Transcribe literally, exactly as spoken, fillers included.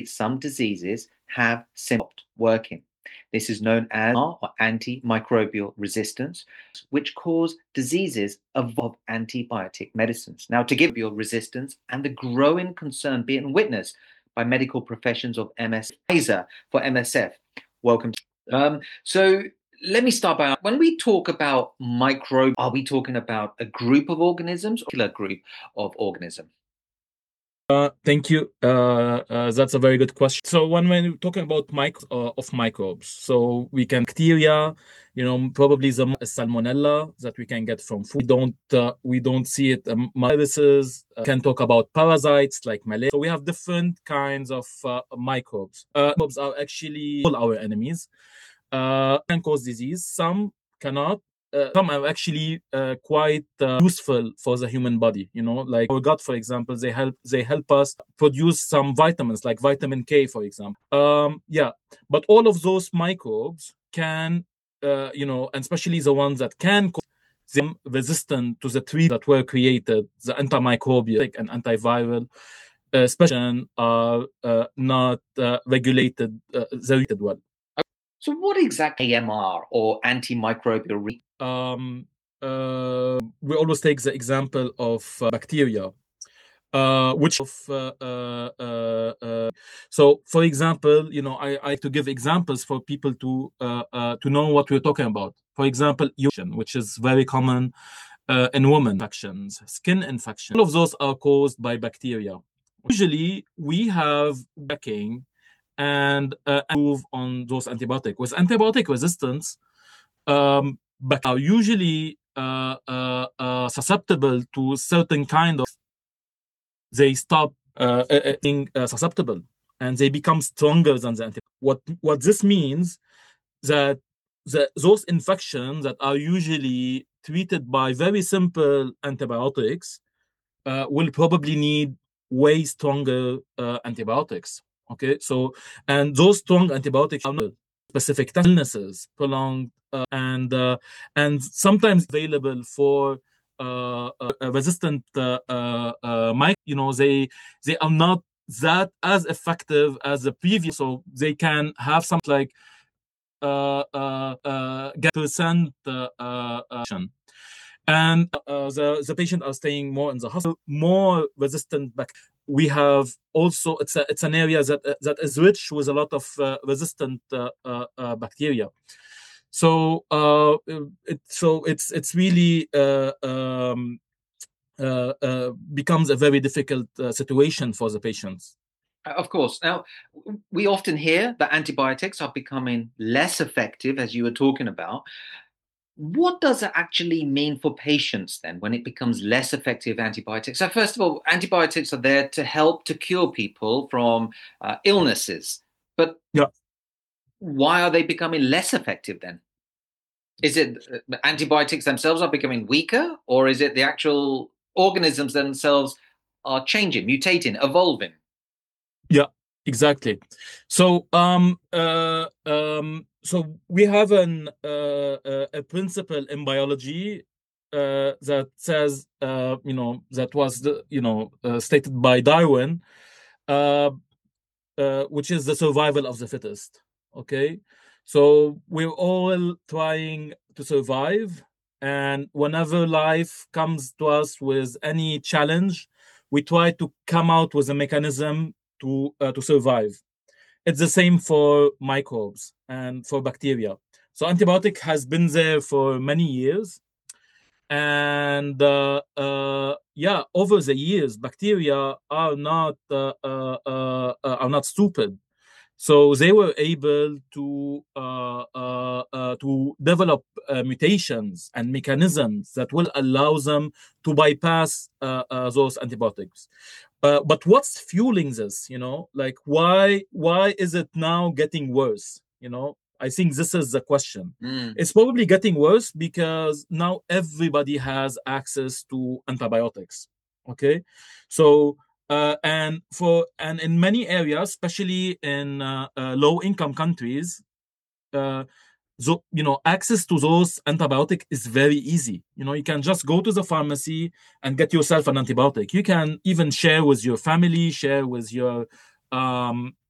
some diseases have stopped working. This is known as or antimicrobial resistance, which cause diseases of antibiotic medicines. Now, to give your resistance and the growing concern being witnessed by medical professions of M S F for M S F. Welcome. Um, so let me start by, when we talk about microbes, are we talking about a group of organisms or a group of organisms? Uh, thank you. Uh, uh, that's a very good question. So when we're talking about micro uh, of microbes, so we can bacteria, you know, probably the salmonella that we can get from food. We don't uh, we don't see it. Um, viruses uh, can talk about parasites like malaria. So we have different kinds of uh, microbes. Uh, microbes are actually all our enemies. Uh, can cause disease. Some cannot. Uh, some are actually uh, quite uh, useful for the human body. You know, like our gut, for example, they help they help us produce some vitamins, like vitamin K, for example. Um, yeah, but all of those microbes can, uh, you know, and especially the ones that can cause them resistant to the treatments that were created, the antimicrobial and antiviral, uh, especially are uh, not uh, regulated, uh, regulated well. So what exactly A M R or antimicrobial? Um, uh, we always take the example of uh, bacteria, uh, which of uh, uh, uh, uh, so for example, you know, I, I like to give examples for people to uh, uh, to know what we're talking about. For example, which is very common uh, in women, infections, skin infections. All of those are caused by bacteria. Usually, we have backing and uh, move on those antibiotics. With antibiotic resistance, um, but are usually uh, uh, uh, susceptible to certain kind of. They stop uh, uh, being uh, susceptible, and they become stronger than the antibiotic. What what this means that the, those infections that are usually treated by very simple antibiotics uh, will probably need way stronger uh, antibiotics. Okay, so and those strong antibiotics are not specific illnesses, prolonged, uh, and uh, and sometimes available for uh, uh, resistant uh, uh, uh, mic. You know, they they are not that as effective as the previous, so they can have some like uh, uh, uh, get percent uh, uh, action. And uh, the, the patient are staying more in the hospital, more resistant back. We have also, it's a, it's an area that uh, that is rich with a lot of uh, resistant uh, uh, uh, bacteria. So uh, it, so it's it's really uh, um, uh, uh, becomes a very difficult uh, situation for the patients. Of course. Now, we often hear that antibiotics are becoming less effective, as you were talking about. What does it actually mean for patients then when it becomes less effective antibiotics? So first of all, antibiotics are there to help to cure people from uh, illnesses. But yeah. why are they becoming less effective then? Is it uh, antibiotics themselves are becoming weaker, or is it the actual organisms themselves are changing, mutating, evolving? Yeah, exactly. So um, uh, um, so we have an uh, uh, a principle in biology uh, that says uh, you know that was the, you know uh, stated by Darwin, uh, uh, which is the survival of the fittest. Okay, so we're all trying to survive, and whenever life comes to us with any challenge, we try to come out with a mechanism to uh, to survive. It's the same for microbes and for bacteria. So antibiotic has been there for many years, and uh, uh, yeah, over the years, bacteria are not uh, uh, uh, are not stupid. So they were able to uh, uh, uh, to develop uh, mutations and mechanisms that will allow them to bypass uh, uh, those antibiotics. Uh, but what's fueling this? You know, like why why is it now getting worse? You know, I think this is the question. Mm. It's probably getting worse because now everybody has access to antibiotics. Okay, so. Uh, and for and in many areas, especially in uh, uh, low-income countries, uh, so you know access to those antibiotic is very easy. You know, you can just go to the pharmacy and get yourself an antibiotic. You can even share with your family, share with your um,